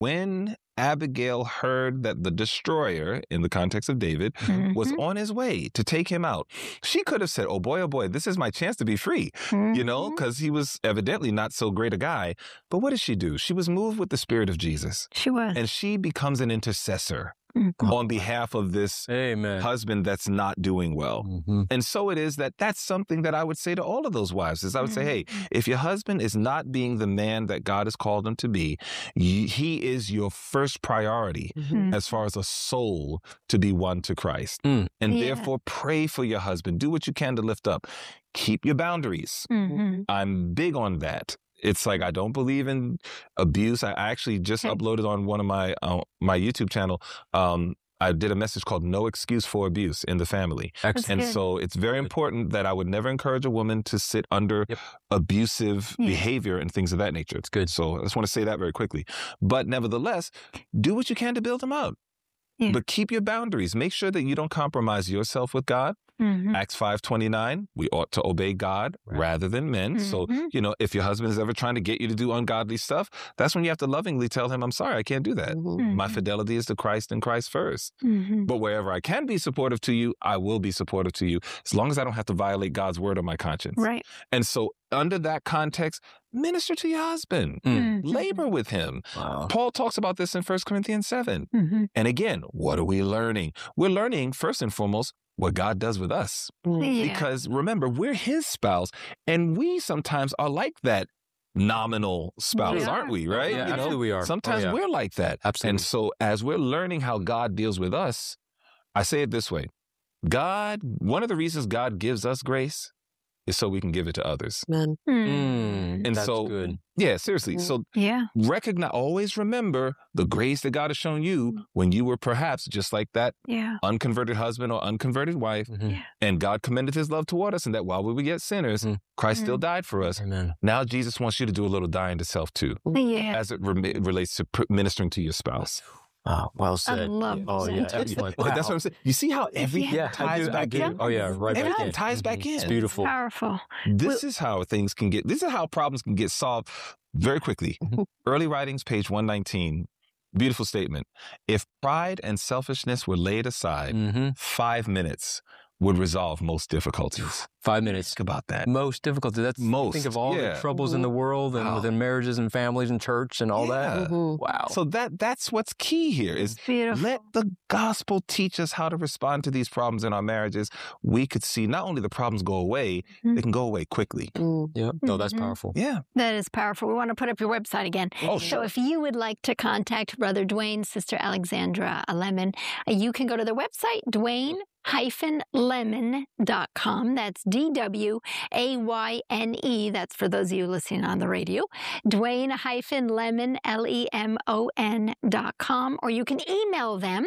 When Abigail heard that the destroyer, in the context of David, was on his way to take him out, she could have said, oh boy, this is my chance to be free, you know, because he was evidently not so great a guy. But what did she do? She was moved with the Spirit of Jesus. She was. And she becomes an intercessor on behalf of this husband that's not doing well. And so it is that's something that I would say to all of those wives is I would say, hey, if your husband is not being the man that God has called him to be, he is your first priority as far as a soul to be won to Christ. And therefore pray for your husband. Do what you can to lift up. Keep your boundaries. I'm big on that. It's like I don't believe in abuse. I actually just uploaded on one of my YouTube channel. I did a message called "No Excuse for Abuse in the Family," and so it's very important that I would never encourage a woman to sit under abusive behavior and things of that nature. It's good. So I just want to say that very quickly. But nevertheless, do what you can to build them up. But keep your boundaries. Make sure that you don't compromise yourself with God. Acts 5:29, we ought to obey God rather than men. So, you know, if your husband is ever trying to get you to do ungodly stuff, that's when you have to lovingly tell him, I'm sorry, I can't do that. My fidelity is to Christ and Christ first. But wherever I can be supportive to you, I will be supportive to you, as long as I don't have to violate God's word or my conscience. Right. And so under that context, minister to your husband. Labor with him. Paul talks about this in 1 Corinthians 7. And again, what are we learning? We're learning, first and foremost, what God does with us. Because remember, we're his spouse, and we sometimes are like that nominal spouse, aren't we? Right? Yeah, you know, absolutely we are. Sometimes we're like that. Absolutely. And so as we're learning how God deals with us, I say it this way. One of the reasons God gives us grace is so we can give it to others. Amen. And that's so, good. Yeah, seriously. So always remember the grace that God has shown you when you were perhaps just like that unconverted husband or unconverted wife. And God commended his love toward us, and that while we were yet sinners, Christ still died for us. Amen. Now Jesus wants you to do a little dying to self too, as it relates to ministering to your spouse. Well said. I love that. Excellent. But that's what I'm saying. You see how everything ties back in? Oh, yeah, right back Everything in. ties back in. It's beautiful. Powerful. This is how problems can get solved very quickly. Early Writings, page 119. Beautiful statement. If pride and selfishness were laid aside, 5 minutes would resolve most difficulties. 5 minutes. Think about that. Most difficulty. That's most. Think of all the troubles in the world and within marriages and families and church and all that. Wow. So that's what's key here is let the gospel teach us how to respond to these problems in our marriages. We could see not only the problems go away, they can go away quickly. Yeah. No, that's powerful. Yeah. That is powerful. We want to put up your website again. So if you would like to contact Brother Dwayne, Sister Alexandra Lemon, you can go to their website, Dwayne-Lemon.com. That's DWAYNE. That's for those of you listening on the radio. Dwayne-Lemon, LEMON.com. Or you can email them,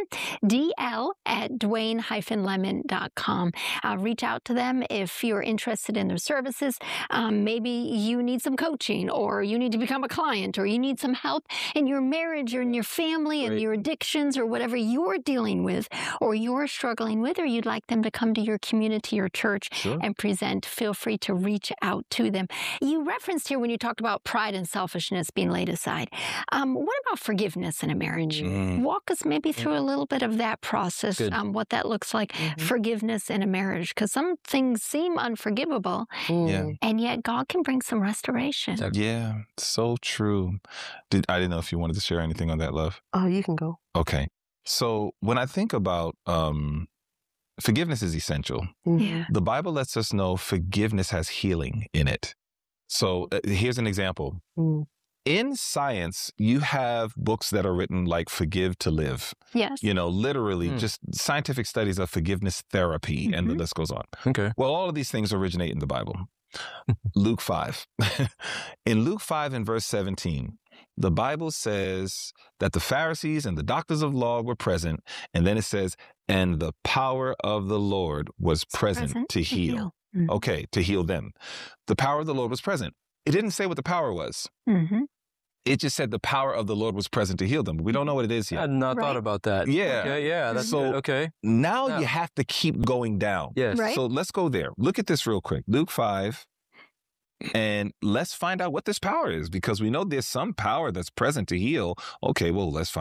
DL@Dwayne-Lemon.com. Reach out to them if you're interested in their services. Maybe you need some coaching, or you need to become a client, or you need some help in your marriage or in your family and your addictions or whatever you're dealing with or you're struggling with, or you'd like them to come to your community or church and present, feel free to reach out to them. You referenced here when you talked about pride and selfishness being laid aside. What about forgiveness in a marriage? Walk us maybe through a little bit of that process, what that looks like, forgiveness in a marriage, because some things seem unforgivable, and yet God can bring some restoration. Yeah, so true. I didn't know if you wanted to share anything on that, love. Oh, you can go. Okay. So when I think about forgiveness is essential. The Bible lets us know forgiveness has healing in it. So here's an example. In science, you have books that are written like Forgive to Live. Yes. You know, literally just scientific studies of forgiveness therapy, and the list goes on. Okay. Well, all of these things originate in the Bible. Luke 5. In Luke 5 and verse 17, the Bible says that the Pharisees and the doctors of law were present, and then it says, and the power of the Lord was present to heal. Okay, to heal them. The power of the Lord was present. It didn't say what the power was. It just said the power of the Lord was present to heal them. We don't know what it is yet. I had not thought about that. Yeah. Okay, yeah, that's good. Okay. Now you have to keep going down. Yes. So let's go there. Look at this real quick. Luke 5. And let's find out what this power is, because we know there's some power that's present to heal. Okay, well, let's find